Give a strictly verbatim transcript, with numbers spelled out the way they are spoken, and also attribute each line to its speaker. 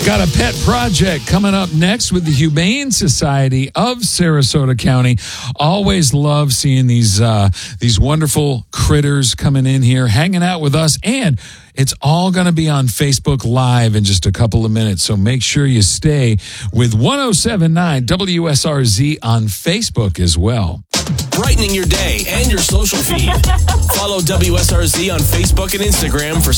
Speaker 1: Got a pet project coming up next with the Humane Society of Sarasota County. Always love seeing these uh, these wonderful critters coming in here, hanging out with us, and it's all going to be on Facebook Live in just a couple of minutes. So make sure you stay with ten seventy-nine W S R Z on Facebook as well.
Speaker 2: Brightening your day and your social feed. Follow W S R Z on Facebook and Instagram for